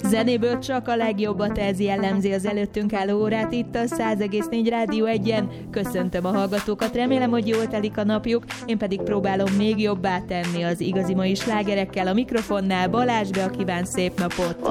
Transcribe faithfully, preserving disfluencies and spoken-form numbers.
Zenéből csak a legjobbat, ez jellemzi az előttünk álló órát itt a száz egész négy Rádió egyen. Köszöntöm a hallgatókat, remélem, hogy jól telik a napjuk, én pedig próbálom még jobbá tenni az igazi mai slágerekkel. A mikrofonnál Balázs, be a kíván szép napot!